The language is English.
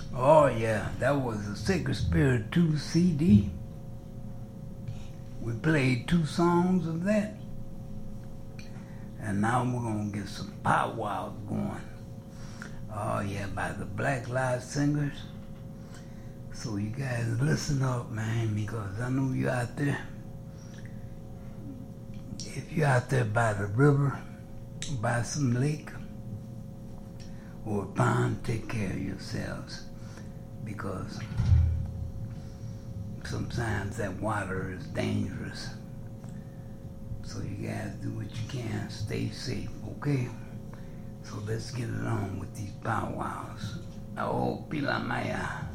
Oh yeah, that was a Sacred Spirit 2 CD. We played 2 songs of that. And now we're gonna get some powwows going. Oh yeah, by the Black Lives Singers. So you guys listen up, man, because I know you're out there. If you're out there by the river, by some lake, or a pond, take care of yourselves. Because sometimes that water is dangerous. So you guys do what you can, stay safe, okay? So let's get it on with these powwows. Oh, Pila Maya.